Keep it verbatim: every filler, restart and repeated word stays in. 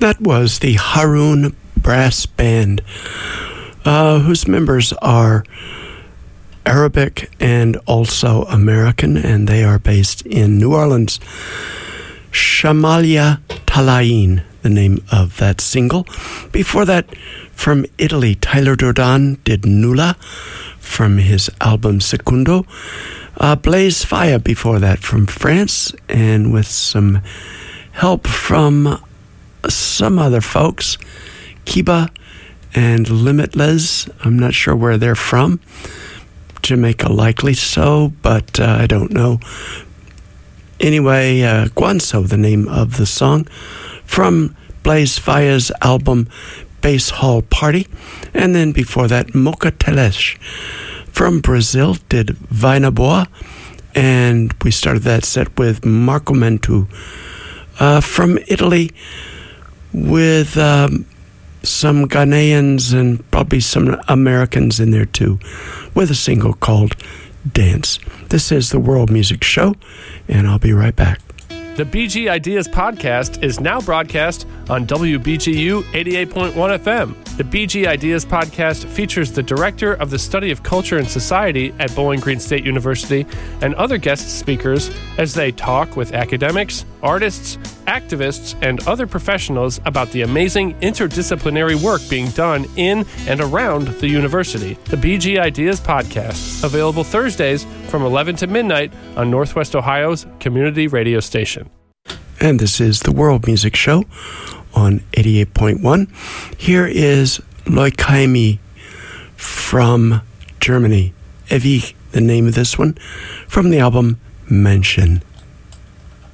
That was the Haroun Brass Band, uh, whose members are Arabic and also American, and they are based in New Orleans. Shamalia Talayin, the name of that single. Before that, from Italy, Tyler Dordan did Nulla from his album Secundo. Uh, Blaze Fire before that from France, and with some help from some other folks, Kiba and Limitless. I'm not sure where they're from. Jamaica likely so, but uh, I don't know. Anyway, uh, Guanso, the name of the song, from Blaze Fire's album Bass Hall Party. And then before that, Mocha Telesh from Brazil did Vaina Boa. And we started that set with Marco Mentu uh, from Italy, with um, some Ghanaians and probably some Americans in there too, with a single called Dance. This is the World Music Show, and I'll be right back. The B G Ideas Podcast is now broadcast on W B G U eighty-eight point one F M. The B G Ideas Podcast features the Director of the Study of Culture and Society at Bowling Green State University and other guest speakers as they talk with academics, artists, activists, and other professionals about the amazing interdisciplinary work being done in and around the university. The B G Ideas Podcast, available Thursdays from eleven to midnight on Northwest Ohio's community radio station. And this is the World Music Show on eighty-eight point one. Here is Leukämie from Germany. Ewig, the name of this one, from the album Menschen.